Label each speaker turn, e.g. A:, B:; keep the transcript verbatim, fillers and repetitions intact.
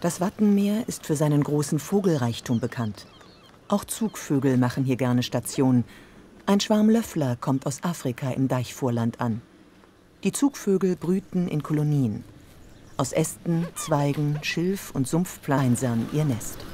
A: Das Wattenmeer ist für seinen großen Vogelreichtum bekannt. Auch Zugvögel machen hier gerne Station. Ein Schwarm Löffler kommt aus Afrika im Deichvorland an. Die Zugvögel brüten in Kolonien. Aus Ästen, Zweigen, Schilf und Sumpfpleinsern ihr Nest.